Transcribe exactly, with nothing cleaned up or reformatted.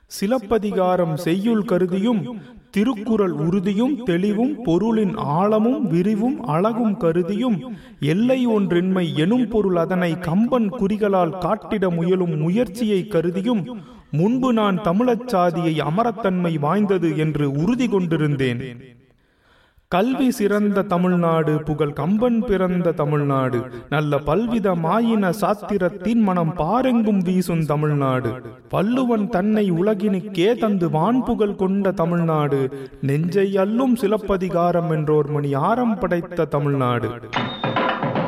சிலப்பதிகாரம் செய்யுள் கருதியும் திருக்குறள் உறுதியும் தெளிவும் பொருளின் ஆழமும் விரிவும் அழகும் கருதியும் எல்லை ஒன்றின்மை எனும் பொருள் அதனை கம்பன் குறிகளால் காட்டிட முயலும் முயற்சியை கருதியும் முன்பு நான் தமிழச் சாதியை அமரத்தன்மை வாய்ந்தது என்று உறுதி கொண்டிருந்தேன். கல்வி சிறந்த தமிழ்நாடு, புகழ் கம்பன் பிறந்த தமிழ்நாடு, நல்ல பல்வித மாயின சாத்திரத்தின் மனம் பாரெங்கும் வீசும் தமிழ்நாடு, வள்ளுவன் தன்னை உலகினுக்கே தந்து வான்புகழ் கொண்ட தமிழ்நாடு, நெஞ்சை அல்லும் சிலப்பதிகாரம் என்றோர் மணி ஆரம் படைத்த தமிழ்நாடு.